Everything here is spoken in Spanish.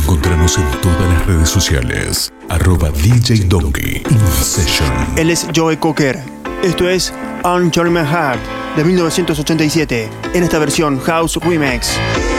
Encontranos en todas las redes sociales. @DJ Donkey In Session. Él es Joe Cocker. Esto es Unchain My Heart de 1987 en esta versión House Remix.